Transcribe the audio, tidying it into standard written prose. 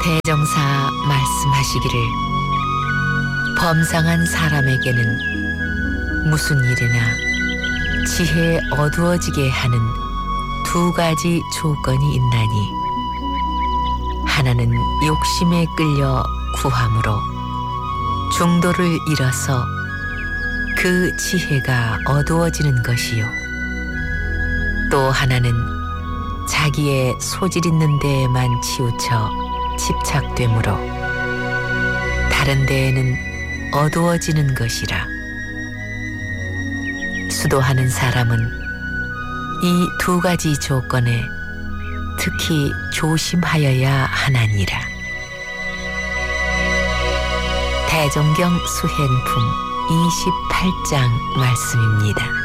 대정사 말씀하시기를 범상한 사람에게는 무슨 일이나 지혜 어두워지게 하는 두 가지 조건이 있나니 하나는 욕심에 끌려 구함으로 중도를 잃어서 그 지혜가 어두워지는 것이요 또 하나는 자기의 소질 있는 데에만 치우쳐 집착되므로 다른 데에는 어두워지는 것이라. 수도하는 사람은 이 두 가지 조건에 특히 조심하여야 하나니라. 대종경 수행품 28장 말씀입니다.